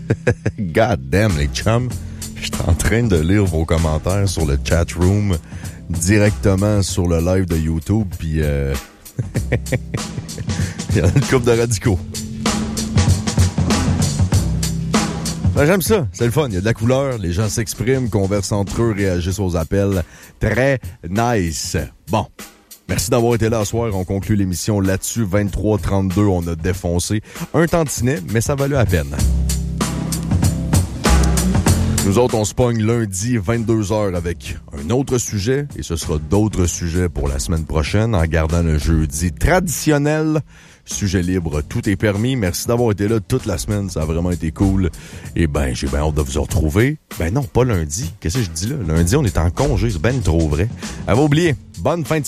God damn, les chums. Je suis en train de lire vos commentaires sur le chat room directement sur le live de YouTube, puis il y en a une couple de radicaux. Ben, j'aime ça, c'est le fun, il y a de la couleur, les gens s'expriment, conversent entre eux, réagissent aux appels. Très nice. Bon, merci d'avoir été là ce soir, on conclut l'émission là-dessus. 23h32, on a défoncé un tantinet, mais ça valait la peine. Nous autres, on se pogne lundi 22h avec un autre sujet, et ce sera d'autres sujets pour la semaine prochaine, en gardant le jeudi traditionnel. Sujet libre, tout est permis. Merci d'avoir été là toute la semaine, ça a vraiment été cool. Et ben, j'ai bien hâte de vous retrouver. Ben non, pas lundi. Qu'est-ce que je dis là? Lundi, on est en congé, c'est ben trop vrai. Avez oublié, bonne fin de